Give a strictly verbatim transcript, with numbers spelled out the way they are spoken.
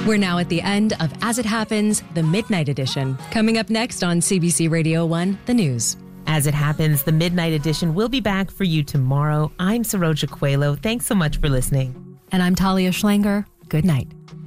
We're now at the end of As It Happens, the Midnight Edition. Coming up next on C B C Radio one, the news. As It Happens, the Midnight Edition will be back for you tomorrow. I'm Saroja Coelho. Thanks so much for listening. And I'm Talia Schlanger. Good night.